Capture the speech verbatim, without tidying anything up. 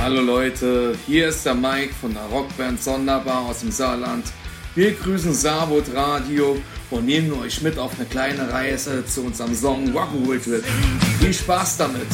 Hallo Leute, hier ist der Mike von der Rockband Sonderbar aus dem Saarland. Wir grüßen Saarbrot Radio und nehmen euch mit auf eine kleine Reise zu unserem Song Rock'n'Roll Trip. Viel Spaß damit!